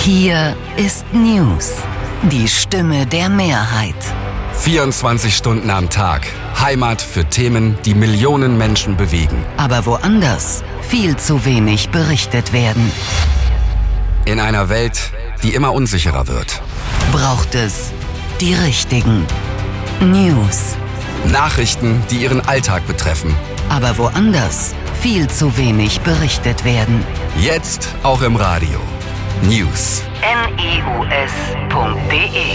Hier ist News, die Stimme der Mehrheit. 24 Stunden am Tag. Heimat für Themen, die Millionen Menschen bewegen. Aber woanders viel zu wenig berichtet werden. In einer Welt, die immer unsicherer wird. Braucht es die richtigen News. Nachrichten, die Ihren Alltag betreffen. Aber woanders viel zu wenig berichtet werden. Jetzt auch im Radio. News. news.de